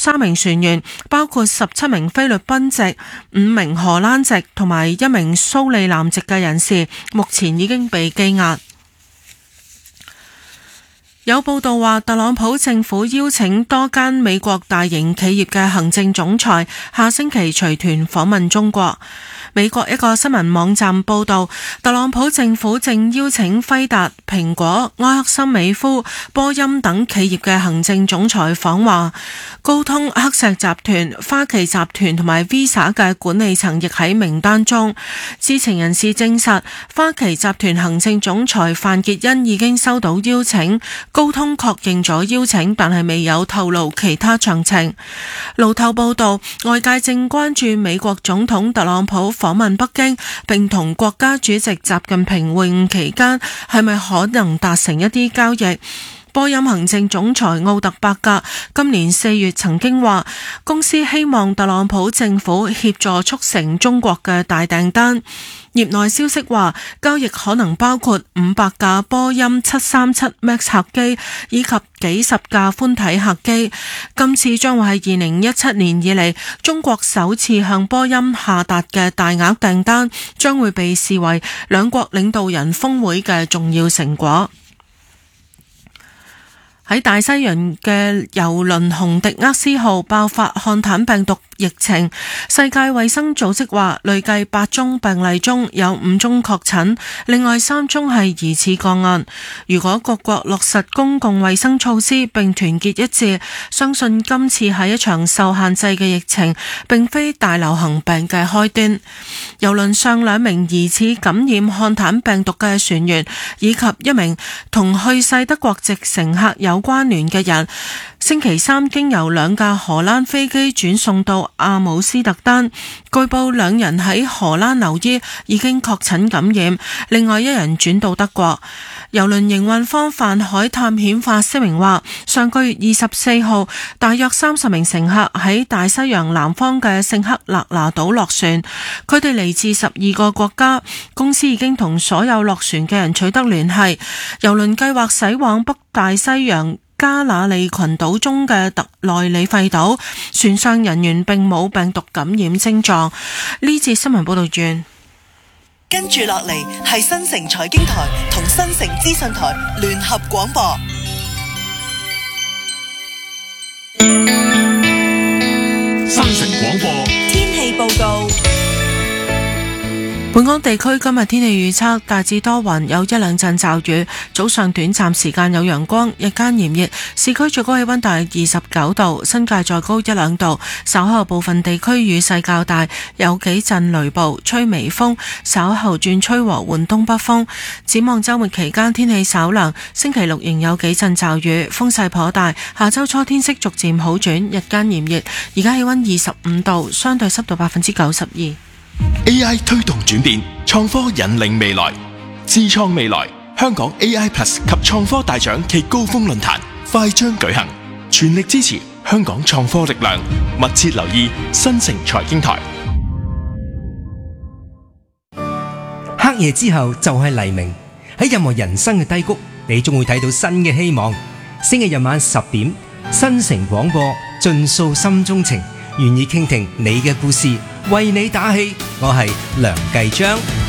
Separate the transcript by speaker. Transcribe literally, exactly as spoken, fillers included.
Speaker 1: 三名船員，包括十七名菲律賓籍、五名荷蘭籍同埋一名蘇利南籍嘅人士，目前已經被羈押。有報道話，特朗普政府邀請多間美國大型企業嘅行政總裁下星期隨團訪問中國。美國一個新聞網站報道，特朗普政府正邀請輝達、蘋果、埃克森美孚、波音等企業嘅行政總裁訪華。高通、黑石集團、花旗集團同埋 Visa 嘅管理層亦喺名單中。知情人士證實，花旗集團行政總裁范傑恩已經收到邀請，高通確認咗邀請，但係未有透露其他詳情。路透報道，外界正關注美國總統特朗普訪問北京，並同國家主席習近平會晤期間，係咪可能達成一啲交易？波音行政總裁奧特伯格今年四月曾經話，公司希望特朗普政府協助促成中國嘅大訂單。業內消息話，交易可能包括五百架波音七三七 MAX 客機以及幾十架寬體客機。今次將會係二零一七年以嚟中國首次向波音下達嘅大額訂單，將會被視為兩國領導人峰會嘅重要成果。喺大西洋嘅郵輪洪迪厄斯號爆發漢坦病毒疫情，世界衛生組織話累計八宗病例中有五宗確診，另外三宗係疑似個案。如果各國落實公共衛生措施並團結一致，相信今次係一場受限制嘅疫情，並非大流行病嘅開端。郵輪上兩名疑似感染漢坦病毒嘅船員，以及一名同去世德國籍乘客有關聯嘅人，星期三經由兩架荷蘭飛機轉送到阿姆斯特丹。據報兩人喺荷蘭留醫，已經確診感染，另外一人轉到德國。郵輪營運方泛海探險法聲明話，上個月二十四號，大約三十名乘客喺大西洋南方嘅聖克勒拿島落船，佢哋嚟自十二個國家。公司已經同所有落船嘅人取得聯繫。郵輪計劃駛往北大西洋加那利群島中嘅特內里費島，船上人員並冇病毒感染症狀。呢節新聞報道完。
Speaker 2: 跟住落嚟係新城財經台同新城資訊台聯合廣播。
Speaker 3: 新城廣播
Speaker 2: 天氣報告。
Speaker 1: 本港地區今日天氣預測大致多雲，有一兩陣驟雨，早上短暫時間有陽光，日間炎熱，市區最高氣溫大約二十九度，新界再高一兩度。稍後部分地區雨勢較大，有幾陣雷暴，吹微風，稍後轉吹和緩東北風。展望週末期間天氣稍涼，星期六仍有幾陣驟雨，風勢頗大。下週初天色逐漸好轉，日間炎熱。而家氣溫二十五度，相對濕度百分之九十二。
Speaker 3: A I 推動轉變，創科引領未來，智創未來。香港 A I Plus 及創科大獎暨高峰論壇快將舉行，全力支持香港創科力量，密切留意新城財經台。
Speaker 4: 黑夜之後就係黎明，喺任何人生嘅低谷，你總會睇到新嘅希望。星期日晚十點，新城廣播盡訴心中情，願意傾聽你嘅故事，為你打氣。我係梁繼章。